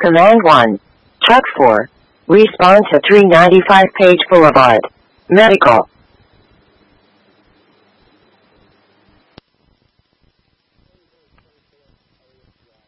Command 1. Truck 4. Respond to 395 Page Boulevard. Medical.